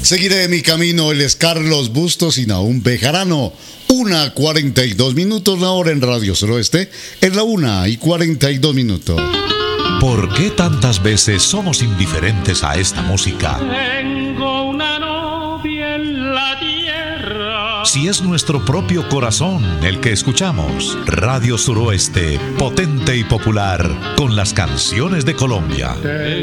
Seguiré mi camino, él es Carlos Bustos y Nahum Bejarano. 1:42 la hora en Radio Suroeste, es la 1:42. ¿Por qué tantas veces somos indiferentes a esta música? Tengo una novia en la tierra. Si es nuestro propio corazón el que escuchamos. Radio Suroeste, potente y popular, con las canciones de Colombia.